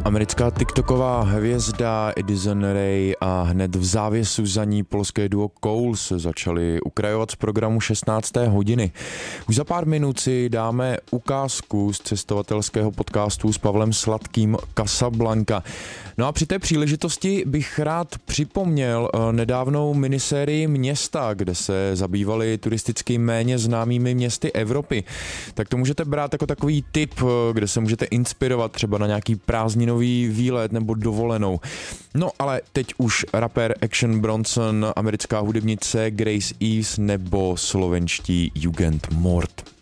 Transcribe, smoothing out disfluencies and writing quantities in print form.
Americká tiktoková hvězda Addison Rae a hned v závěsu za ní polské duo Coles začali ukrajovat z programu 16. hodiny. Už za pár minut si dáme ukázku z cestovatelského podcastu s Pavlem Sladkým Casablanca. No a při té příležitosti bych rád připomněl nedávnou minisérii Města, kde se zabývali turisticky méně známými městy Evropy. Tak to můžete brát jako takový tip, kde se můžete inspirovat třeba na nějaký prázdninový výlet nebo dovolenou. No ale teď už rapper Action Bronson, americká hudebnice Grace Eves nebo slovenští Jugend Mord.